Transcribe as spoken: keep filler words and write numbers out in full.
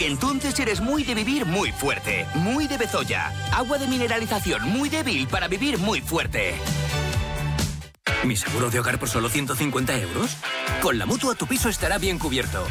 porque entonces eres muy de vivir muy fuerte. Muy de Bezoya. Agua de mineralización muy débil para vivir muy fuerte. ¿Mi seguro de hogar por solo ciento cincuenta euros? Con la Mutua tu piso estará bien cubierto.